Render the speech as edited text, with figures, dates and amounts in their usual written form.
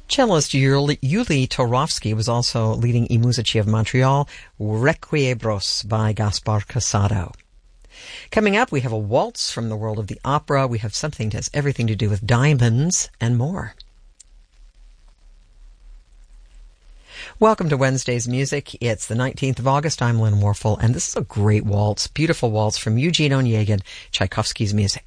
Cellist Yuli Torovsky was also leading I Musici of Montreal, Requiebros by Gaspar Casado. Coming up, we have a waltz from the world of the opera. We have something that has everything to do with diamonds and more. Welcome to Wednesday's Music. It's the 19th of August. I'm Lynn Warfel, and this is a great waltz, beautiful waltz from Eugene Onegin, Tchaikovsky's music.